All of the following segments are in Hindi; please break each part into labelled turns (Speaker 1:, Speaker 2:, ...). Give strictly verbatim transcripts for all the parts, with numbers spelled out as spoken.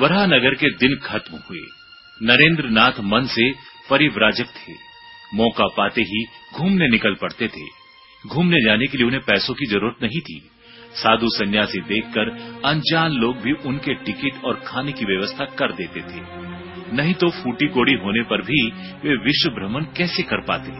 Speaker 1: वराहनगर के दिन खत्म हुए। नरेंद्र नाथ मन से परिव्राजक थे। मौका पाते ही घूमने निकल पड़ते थे। घूमने जाने के लिए उन्हें पैसों की जरूरत नहीं थी। साधु सन्यासी देखकर अनजान लोग भी उनके टिकट और खाने की व्यवस्था कर देते थे। नहीं तो फूटी कोड़ी होने पर भी वे विश्व भ्रमण कैसे कर पाते।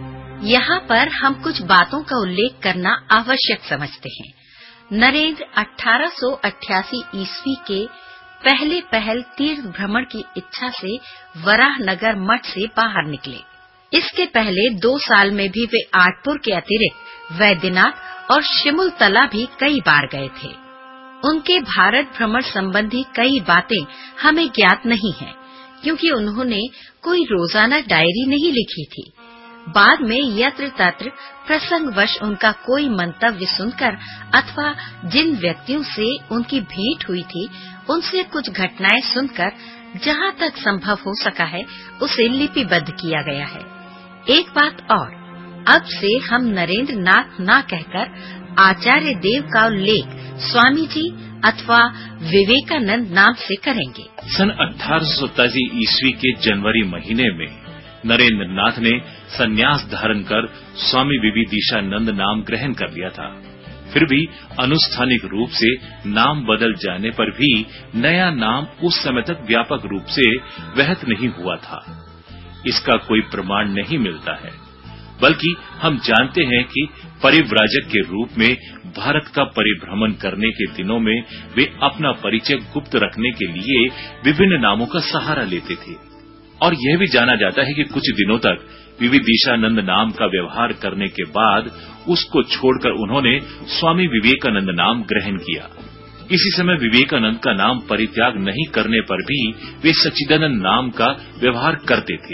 Speaker 2: यहाँ पर हम कुछ बातों का उल्लेख करना आवश्यक समझते हैं। नरेंद्र अठारह सौ अट्ठासी ईस्वी के पहले पहल तीर्थ भ्रमण की इच्छा से वराहनगर मठ से बाहर निकले। इसके पहले दो साल में भी वे आठपुर के अतिरिक्त वैद्यनाथ और शिमुलतला भी कई बार गए थे। उनके भारत भ्रमण संबंधी कई बातें हमें ज्ञात नहीं हैं, क्योंकि उन्होंने कोई रोजाना डायरी नहीं लिखी थी। बाद में यत्र तत्र प्रसंगवश उनका कोई मंतव्य सुनकर अथवा जिन व्यक्तियों से उनकी भेंट हुई थी उनसे कुछ घटनाएं सुनकर जहाँ तक संभव हो सका है उसे लिपिबद्ध किया गया है। एक बात और, अब से हम नरेंद्र नाथ न कहकर आचार्य देव का उल्लेख स्वामी जी अथवा विवेकानंद नाम से करेंगे।
Speaker 1: सन अठारह सौ सतासी ईस्वी के जनवरी महीने में नरेंद्र नाथ ने संन्यास धारण कर स्वामी विविदिशानंद नाम ग्रहण कर लिया था। फिर भी अनुष्ठानिक रूप से नाम बदल जाने पर भी नया नाम उस समय तक व्यापक रूप से वहत नहीं हुआ था। इसका कोई प्रमाण नहीं मिलता है, बल्कि हम जानते हैं कि परिव्राजक के रूप में भारत का परिभ्रमण करने के दिनों में वे अपना परिचय गुप्त रखने के लिए विभिन्न नामों का सहारा लेते थे। और यह भी जाना जाता है कि कुछ दिनों तक विविदिशानंद नाम का व्यवहार करने के बाद उसको छोड़कर उन्होंने स्वामी विवेकानंद नाम ग्रहण किया। इसी समय विवेकानंद का नाम परित्याग नहीं करने पर भी वे सच्चिदानंद नाम का व्यवहार करते थे।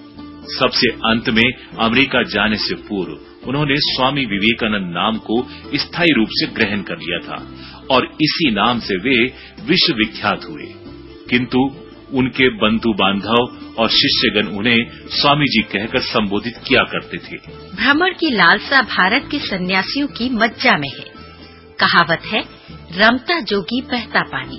Speaker 1: सबसे अंत में अमेरिका जाने से पूर्व उन्होंने स्वामी विवेकानंद नाम को स्थायी रूप से ग्रहण कर लिया था और इसी नाम से वे विश्व विख्यात हुए। किंतु उनके बंधु बांधव और शिष्यगण उन्हें स्वामी जी कहकर संबोधित किया करते थे।
Speaker 2: भ्रमण की लालसा भारत के सन्यासियों की मज्जा में है। कहावत है, रमता जोगी बहता पानी।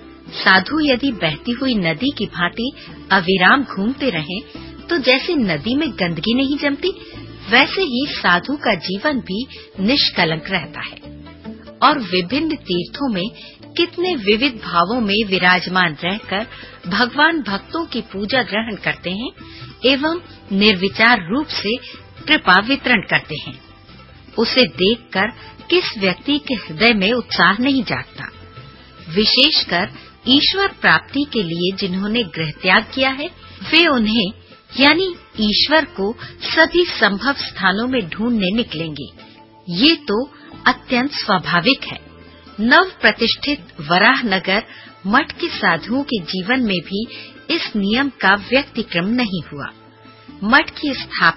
Speaker 2: साधु यदि बहती हुई नदी की भांति अविराम घूमते रहें, तो जैसे नदी में गंदगी नहीं जमती, वैसे ही साधु का जीवन भी निष्कलंक रहता है और विभिन्न तीर्थों में कितने विविध भावों में विराजमान रहकर भगवान भक्तों की पूजा ग्रहण करते हैं एवं निर्विचार रूप से कृपा वितरण करते हैं। उसे देखकर किस व्यक्ति के हृदय में उत्साह नहीं जागता। विशेषकर ईश्वर प्राप्ति के लिए जिन्होंने गृह त्याग किया है, वे उन्हें यानी ईश्वर को सभी संभव स्थानों में ढूंढने निकलेंगे। ये तो अत्यंत स्वाभाविक है। नव प्रतिष्ठित वराहनगर मठ के साधुओं के जीवन में भी इस नियम का व्यतिक्रम नहीं हुआ। मठ की स्थापना